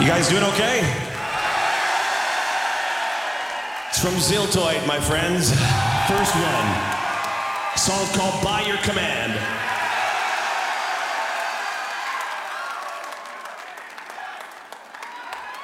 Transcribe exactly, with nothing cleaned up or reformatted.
You guys doing okay? It's from Ziltoid, my friends. First one. Song's called By Your Command.